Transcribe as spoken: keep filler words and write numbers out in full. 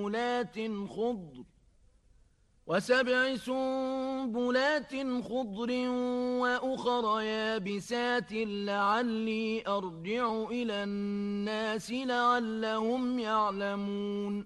سنبلات خضر وسبع سنبلات خضر وأخر يابسات لعلي أرجع إلى الناس لعلهم يعلمون